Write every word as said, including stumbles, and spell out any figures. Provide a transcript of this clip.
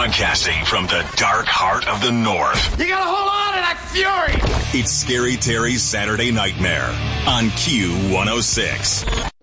Broadcasting from the dark heart of the North. You gotta hold on to that fury! It's Scary Terry's Saturday Nightmare on Q one oh six.